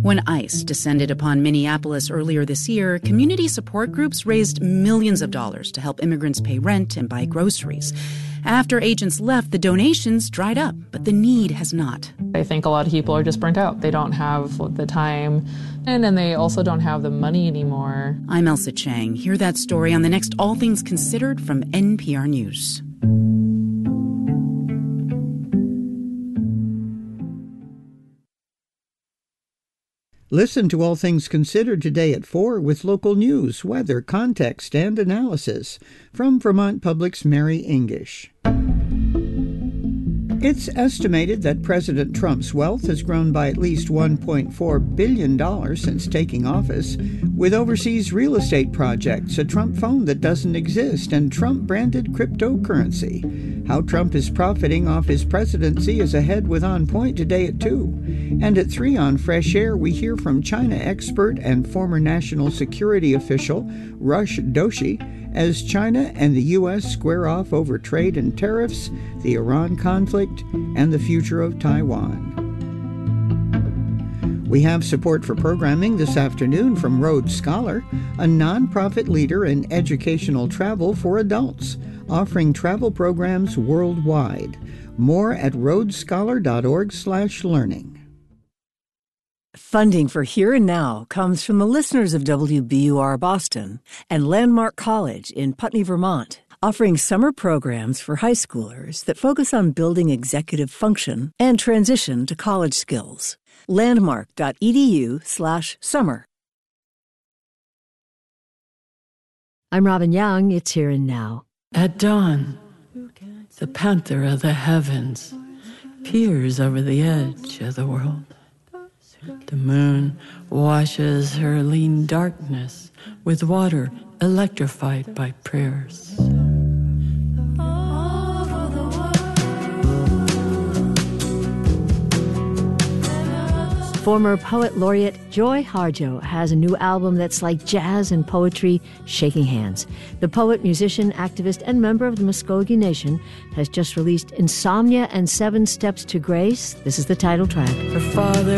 When ICE descended upon Minneapolis earlier this year, community support groups raised millions of dollars to help immigrants pay rent and buy groceries. After agents left, the donations dried up, but the need has not. I think a lot of people are just burnt out. They don't have the time, and then they also don't have the money anymore. I'm Elsa Chang. Hear that story on the next All Things Considered from NPR News. Listen to All Things Considered today at 4 with local news, weather, context, and analysis from Vermont Public's Mary English. It's estimated that President Trump's wealth has grown by at least $1.4 billion since taking office, with overseas real estate projects, a Trump phone that doesn't exist, and Trump-branded cryptocurrency. How Trump is profiting off his presidency is ahead with On Point today at 2. And at 3 on Fresh Air, we hear from China expert and former national security official Rush Doshi as China and the U.S. square off over trade and tariffs, the Iran conflict, and the future of Taiwan. We have support for programming this afternoon from Rhodes Scholar, a nonprofit leader in educational travel for adults, offering travel programs worldwide. More at rhodesscholar.org/learning. Funding for Here and Now comes from the listeners of WBUR Boston and Landmark College in Putney, Vermont, offering summer programs for high schoolers that focus on building executive function and transition to college skills. Landmark.edu/summer. I'm Robin Young. It's Here and Now. At dawn, the panther of the heavens peers over the edge of the world. The moon washes her lean darkness with water electrified by prayers. Former poet laureate Joy Harjo has a new album that's like jazz and poetry shaking hands. The poet, musician, activist, and member of the Muskogee Nation has just released Insomnia and 7 Steps to Grace. This is the title track. Her father